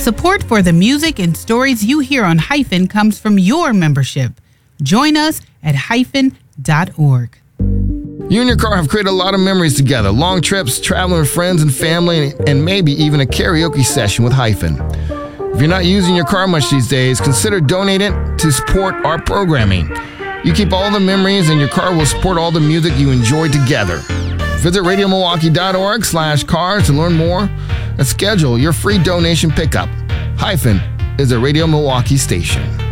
Support for the music and stories you hear on Hyphen comes from your membership. Join us at hyphen.org. You and your car have created a lot of memories together. Long trips, traveling with friends and family, and maybe even a karaoke session with Hyphen. If you're not using your car much these days, consider donating to support our programming. You keep all the memories and your car will support all the music you enjoy together. Visit radiomilwaukee.org/cars to learn more and schedule your free donation pickup. Hyphen is a Radio Milwaukee station.